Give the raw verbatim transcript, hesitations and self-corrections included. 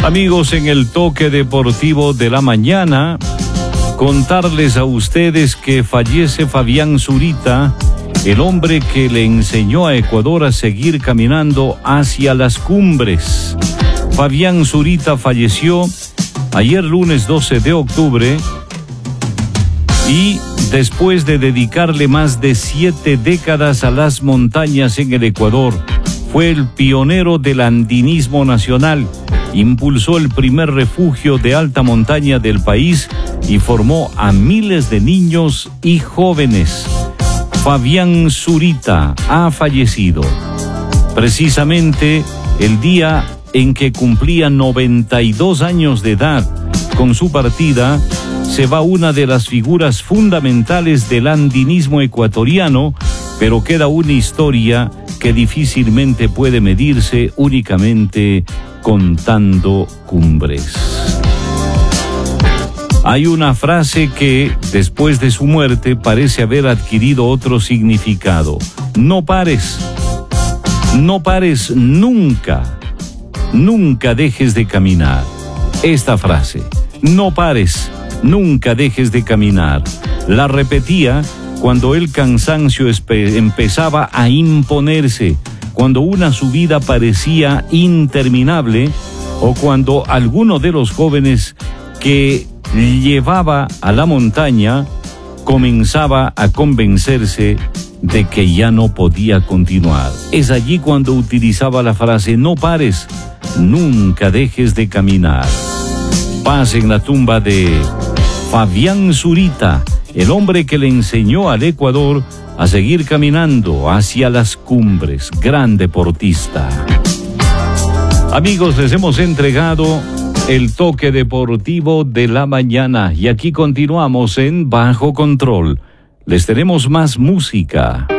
Amigos, en el toque deportivo de la mañana, contarles a ustedes que fallece Fabián Zurita, el hombre que le enseñó a Ecuador a seguir caminando hacia las cumbres. Fabián Zurita falleció ayer lunes doce de octubre y después de dedicarle más de siete décadas a las montañas en el Ecuador, fue el pionero del andinismo nacional, impulsó el primer refugio de alta montaña del país y formó a miles de niños y jóvenes. Fabián Zurita ha fallecido precisamente el día en que cumplía noventa y dos años de edad. Con su partida se va una de las figuras fundamentales del andinismo ecuatoriano, pero queda una historia que difícilmente puede medirse únicamente contando cumbres. Hay una frase que, después de su muerte, parece haber adquirido otro significado. No pares, no pares nunca, nunca dejes de caminar. Esta frase, no pares, nunca dejes de caminar, la repetía cuando el cansancio empezaba a imponerse, cuando una subida parecía interminable o cuando alguno de los jóvenes que llevaba a la montaña comenzaba a convencerse de que ya no podía continuar. Es allí cuando utilizaba la frase no pares, nunca dejes de caminar. Paz en la tumba de Fabián Zurita, el hombre que le enseñó al Ecuador a seguir caminando hacia las cumbres. Gran deportista. Amigos, les hemos entregado el toque deportivo de la mañana y aquí continuamos en Bajo Control. Les tenemos más música.